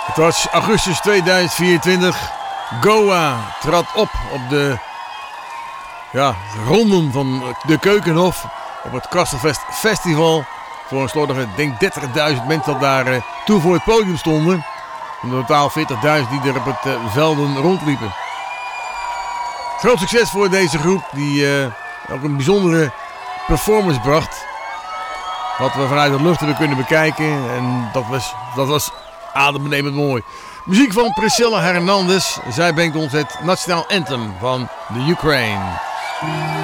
Het was augustus 2024. Goa trad op de ronden van de Keukenhof op het Kastelfest Festival. Voor een slordige, denk 30.000 mensen dat daar toen voor het podium stonden. In totaal 40.000 die er op het velden rondliepen. Groot succes voor deze groep die ook een bijzondere performance bracht. Wat we vanuit de lucht hebben kunnen bekijken. En dat was adembenemend mooi. Muziek van Priscilla Hernandez. Zij brengt ons het Nationaal Anthem van de Ukraine.